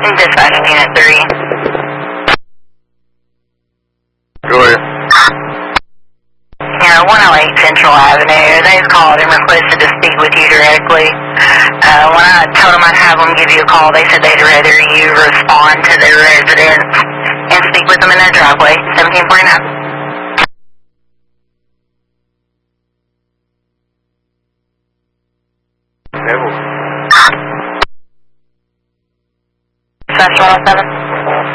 Dispatch Unit 3. Go ahead. Yeah, 108 Central Avenue. They've called and requested to speak with you directly. When I told them I'd have them give you a call, they said they'd rather you respond to their residents and speak with them in their driveway, 1749. Neville. Dispatch 107.